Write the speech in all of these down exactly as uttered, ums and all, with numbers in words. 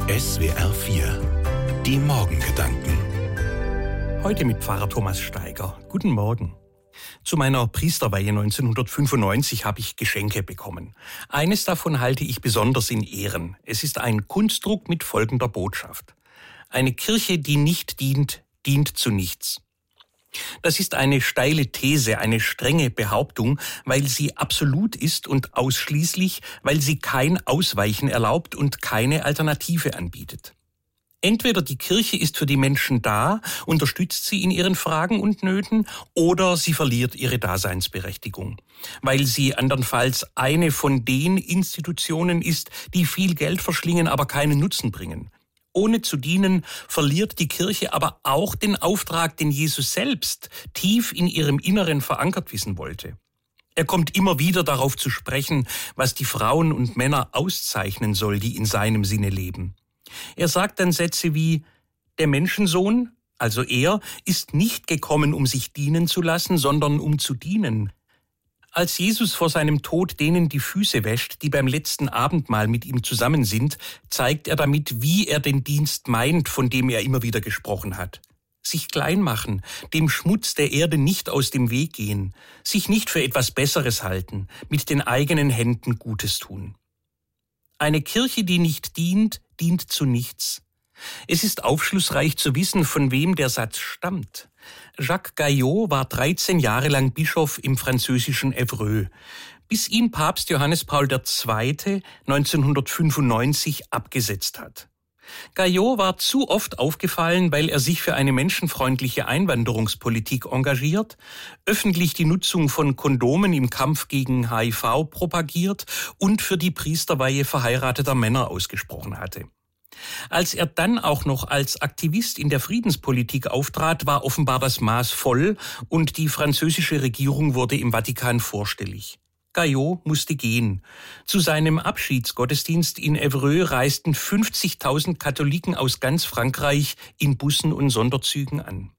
S W R vier. Die Morgengedanken. Heute mit Pfarrer Thomas Steiger. Guten Morgen. Zu meiner Priesterweihe neunzehnhundertfünfundneunzig habe ich Geschenke bekommen. Eines davon halte ich besonders in Ehren. Es ist ein Kunstdruck mit folgender Botschaft: Eine Kirche, die nicht dient, dient zu nichts. Das ist eine steile These, eine strenge Behauptung, weil sie absolut ist und ausschließlich, weil sie kein Ausweichen erlaubt und keine Alternative anbietet. Entweder die Kirche ist für die Menschen da, unterstützt sie in ihren Fragen und Nöten, oder sie verliert ihre Daseinsberechtigung, weil sie andernfalls eine von den Institutionen ist, die viel Geld verschlingen, aber keinen Nutzen bringen. Ohne zu dienen, verliert die Kirche aber auch den Auftrag, den Jesus selbst tief in ihrem Inneren verankert wissen wollte. Er kommt immer wieder darauf zu sprechen, was die Frauen und Männer auszeichnen soll, die in seinem Sinne leben. Er sagt dann Sätze wie: Der Menschensohn, also er, ist nicht gekommen, um sich dienen zu lassen, sondern um zu dienen. Als Jesus vor seinem Tod denen die Füße wäscht, die beim letzten Abendmahl mit ihm zusammen sind, zeigt er damit, wie er den Dienst meint, von dem er immer wieder gesprochen hat. Sich klein machen, dem Schmutz der Erde nicht aus dem Weg gehen, sich nicht für etwas Besseres halten, mit den eigenen Händen Gutes tun. Eine Kirche, die nicht dient, dient zu nichts. Es ist aufschlussreich zu wissen, von wem der Satz stammt. Jacques Gayot war dreizehn Jahre lang Bischof im französischen Évreux, bis ihn Papst Johannes Paul der Zweite neunzehnhundertfünfundneunzig abgesetzt hat. Gayot war zu oft aufgefallen, weil er sich für eine menschenfreundliche Einwanderungspolitik engagiert, öffentlich die Nutzung von Kondomen im Kampf gegen H I V propagiert und für die Priesterweihe verheirateter Männer ausgesprochen hatte. Als er dann auch noch als Aktivist in der Friedenspolitik auftrat, war offenbar das Maß voll und die französische Regierung wurde im Vatikan vorstellig. Gayot musste gehen. Zu seinem Abschiedsgottesdienst in Évreux reisten fünfzigtausend Katholiken aus ganz Frankreich in Bussen und Sonderzügen an.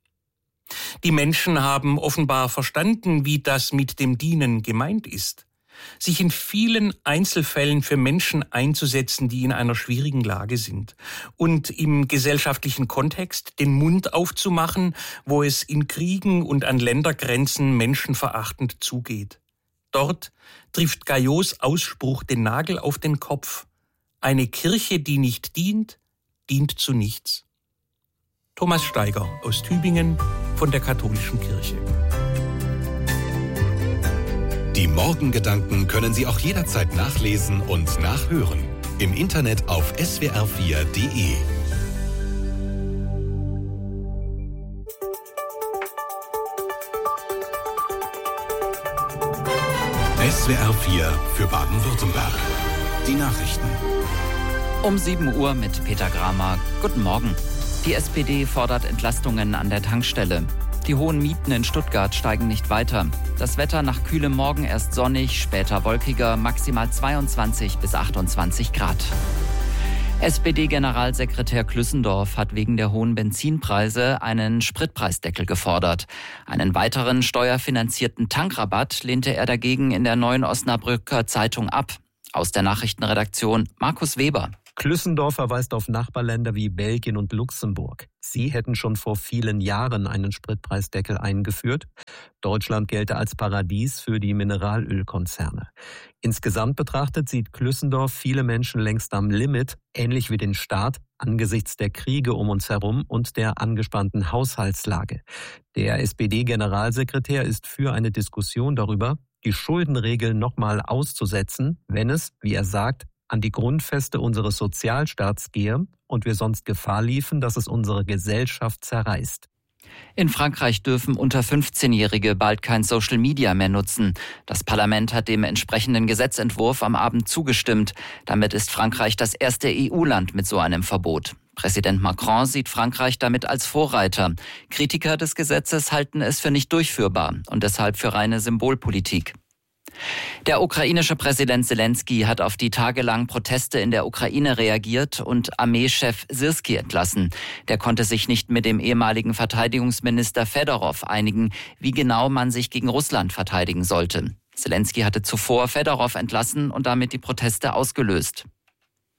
Die Menschen haben offenbar verstanden, wie das mit dem Dienen gemeint ist. Sich in vielen Einzelfällen für Menschen einzusetzen, die in einer schwierigen Lage sind, und im gesellschaftlichen Kontext den Mund aufzumachen, wo es in Kriegen und an Ländergrenzen menschenverachtend zugeht. Dort trifft Gayots Ausspruch den Nagel auf den Kopf: Eine Kirche, die nicht dient, dient zu nichts. Thomas Steiger aus Tübingen von der Katholischen Kirche. Die Morgengedanken können Sie auch jederzeit nachlesen und nachhören. Im Internet auf S W R vier Punkt de. S W R vier für Baden-Württemberg. Die Nachrichten. Um sieben Uhr mit Peter Gramer. Guten Morgen. Die S P D fordert Entlastungen an der Tankstelle. Die hohen Mieten in Stuttgart steigen nicht weiter. Das Wetter nach kühlem Morgen erst sonnig, später wolkiger, maximal zweiundzwanzig bis achtundzwanzig Grad. S P D-Generalsekretär Klüssendorf hat wegen der hohen Benzinpreise einen Spritpreisdeckel gefordert. Einen weiteren steuerfinanzierten Tankrabatt lehnte er dagegen in der Neuen Osnabrücker Zeitung ab. Aus der Nachrichtenredaktion Markus Weber. Klüssendorf verweist auf Nachbarländer wie Belgien und Luxemburg. Sie hätten schon vor vielen Jahren einen Spritpreisdeckel eingeführt. Deutschland gelte als Paradies für die Mineralölkonzerne. Insgesamt betrachtet sieht Klüssendorf viele Menschen längst am Limit, ähnlich wie den Staat, angesichts der Kriege um uns herum und der angespannten Haushaltslage. Der S P D-Generalsekretär ist für eine Diskussion darüber, die Schuldenregeln nochmal auszusetzen, wenn es, wie er sagt, an die Grundfeste unseres Sozialstaats gehe und wir sonst Gefahr liefen, dass es unsere Gesellschaft zerreißt. In Frankreich dürfen unter fünfzehnjährige bald kein Social Media mehr nutzen. Das Parlament hat dem entsprechenden Gesetzentwurf am Abend zugestimmt. Damit ist Frankreich das erste E U-Land mit so einem Verbot. Präsident Macron sieht Frankreich damit als Vorreiter. Kritiker des Gesetzes halten es für nicht durchführbar und deshalb für reine Symbolpolitik. Der ukrainische Präsident Selenskyj hat auf die tagelangen Proteste in der Ukraine reagiert und Armeechef Syrskij entlassen. Der konnte sich nicht mit dem ehemaligen Verteidigungsminister Fedorov einigen, wie genau man sich gegen Russland verteidigen sollte. Selenskyj hatte zuvor Fedorov entlassen und damit die Proteste ausgelöst.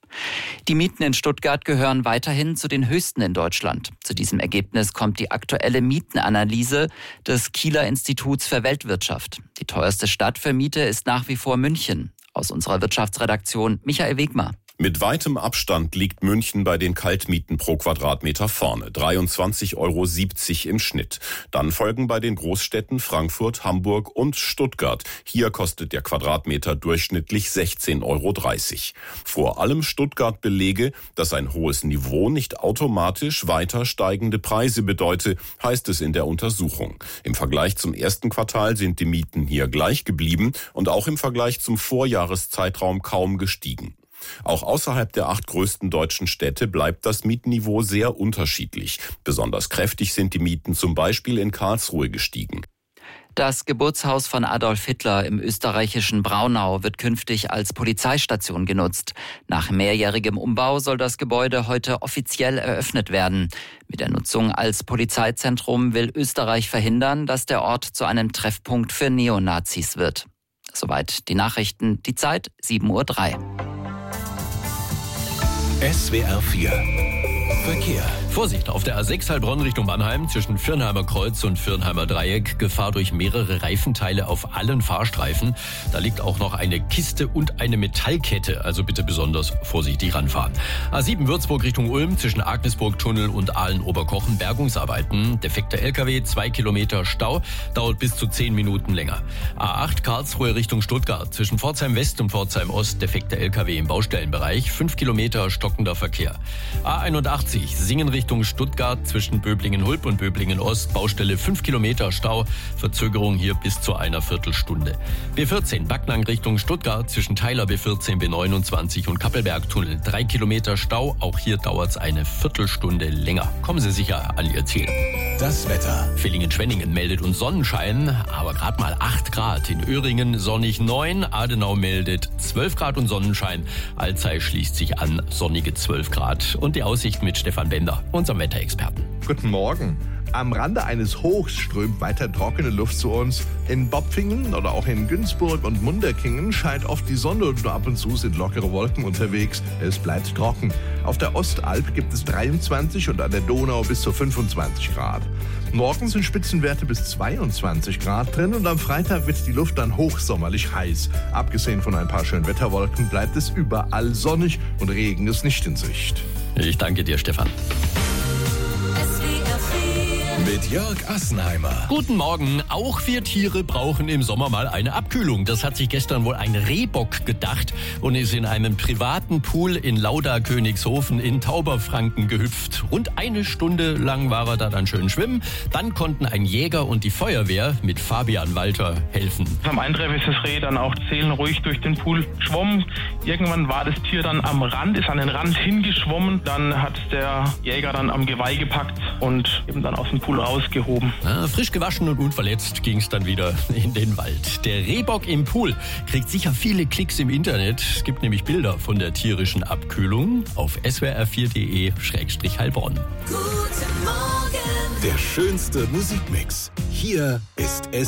Die Mieten in Stuttgart gehören weiterhin zu den höchsten in Deutschland. Zu diesem Ergebnis kommt die aktuelle Mietenanalyse des Kieler Instituts für Weltwirtschaft. Die teuerste Stadt für Miete ist nach wie vor München. Aus unserer Wirtschaftsredaktion Michael Wegmar. Mit weitem Abstand liegt München bei den Kaltmieten pro Quadratmeter vorne. dreiundzwanzig Euro siebzig im Schnitt. Dann folgen bei den Großstädten Frankfurt, Hamburg und Stuttgart. Hier kostet der Quadratmeter durchschnittlich sechzehn Euro dreißig. Vor allem Stuttgart belege, dass ein hohes Niveau nicht automatisch weiter steigende Preise bedeute, heißt es in der Untersuchung. Im Vergleich zum ersten Quartal sind die Mieten hier gleich geblieben und auch im Vergleich zum Vorjahreszeitraum kaum gestiegen. Auch außerhalb der acht größten deutschen Städte bleibt das Mietniveau sehr unterschiedlich. Besonders kräftig sind die Mieten zum Beispiel in Karlsruhe gestiegen. Das Geburtshaus von Adolf Hitler im österreichischen Braunau wird künftig als Polizeistation genutzt. Nach mehrjährigem Umbau soll das Gebäude heute offiziell eröffnet werden. Mit der Nutzung als Polizeizentrum will Österreich verhindern, dass der Ort zu einem Treffpunkt für Neonazis wird. Soweit die Nachrichten. Die Zeit sieben Uhr drei. S W R vier Verkehr. Vorsicht, auf der A sechs Heilbronn Richtung Mannheim zwischen Viernheimer Kreuz und Viernheimer Dreieck. Gefahr durch mehrere Reifenteile auf allen Fahrstreifen. Da liegt auch noch eine Kiste und eine Metallkette, also bitte besonders vorsichtig ranfahren. A sieben Würzburg Richtung Ulm zwischen Agnesburg-Tunnel und Aalen-Oberkochen Bergungsarbeiten. Defekter L K W, zwei Kilometer Stau, dauert bis zu zehn Minuten länger. A acht Karlsruhe Richtung Stuttgart zwischen Pforzheim West und Pforzheim Ost. Defekter L K W im Baustellenbereich, fünf Kilometer stockender Verkehr. A einundachtzig Singen Richtung Stuttgart zwischen Böblingen-Hulp und Böblingen-Ost. Baustelle fünf Kilometer Stau. Verzögerung hier bis zu einer Viertelstunde. B vierzehn Backnang Richtung Stuttgart zwischen Teiler B vierzehn, B neunundzwanzig und Kappelberg-Tunnel. Drei Kilometer Stau. Auch hier dauert es eine Viertelstunde länger. Kommen Sie sicher an Ihr Ziel. Das Wetter. Villingen-Schwenningen meldet uns Sonnenschein, aber gerade mal acht Grad. In Öhringen sonnig neun. Adenau meldet zwölf Grad und Sonnenschein. Alzey schließt sich an, sonnige zwölf Grad. Und die Aussicht mit Stefan Bender, unserem Wetterexperten. Guten Morgen. Am Rande eines Hochs strömt weiter trockene Luft zu uns. In Bopfingen oder auch in Günzburg und Munderkingen scheint oft die Sonne und nur ab und zu sind lockere Wolken unterwegs. Es bleibt trocken. Auf der Ostalb gibt es dreiundzwanzig und an der Donau bis zu fünfundzwanzig Grad. Morgen sind Spitzenwerte bis zweiundzwanzig Grad drin und am Freitag wird die Luft dann hochsommerlich heiß. Abgesehen von ein paar schönen Wetterwolken bleibt es überall sonnig und Regen ist nicht in Sicht. Ich danke dir, Stefan. Mit Jörg Assenheimer. Guten Morgen. Auch wir Tiere brauchen im Sommer mal eine Abkühlung. Das hat sich gestern wohl ein Rehbock gedacht und ist in einem privaten Pool in Lauda-Königshofen in Tauberfranken gehüpft. Rund eine Stunde lang war er da dann schön schwimmen. Dann konnten ein Jäger und die Feuerwehr mit Fabian Walter helfen. Am Eintreffen ist das Reh dann auch seelenruhig durch den Pool geschwommen. Irgendwann war das Tier dann am Rand, ist an den Rand hingeschwommen. Dann hat der Jäger dann am Geweih gepackt und eben dann aus dem Pool rausgehoben. Ah, frisch gewaschen und unverletzt ging es dann wieder in den Wald. Der Rehbock im Pool kriegt sicher viele Klicks im Internet. Es gibt nämlich Bilder von der tierischen Abkühlung auf s w r vier punkt d e Schrägstrich Heilbronn. Der schönste Musikmix. Hier ist S